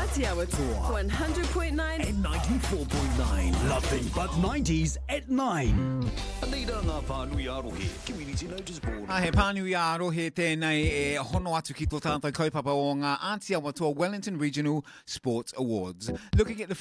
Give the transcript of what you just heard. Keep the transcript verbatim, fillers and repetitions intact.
Aotearoa Tour. one hundred point nine and ninety-four point nine. Nothing but nineties at nine. Anita ngā pānui arohe, Community Notice Board. A he pānui arohe tēnei e hono atu ki tō tātou kaupapa o ngā Aotearoa Tour Wellington Regional Sports Awards. Looking at the